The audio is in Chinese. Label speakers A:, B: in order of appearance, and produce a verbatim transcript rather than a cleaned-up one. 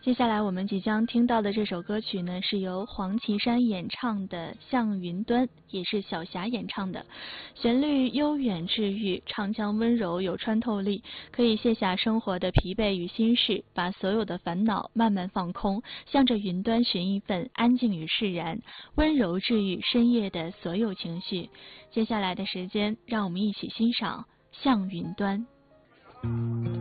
A: 接下来我们即将听到的这首歌曲呢，是由黄绮珊演唱的《向云端》，也是小霞演唱的。旋律悠远治愈，唱腔温柔有穿透力，可以卸下生活的疲惫与心事，把所有的烦恼慢慢放空，向着云端寻一份安静与释然，温柔治愈深夜的所有情绪。接下来的时间，让我们一起欣赏《向云端》。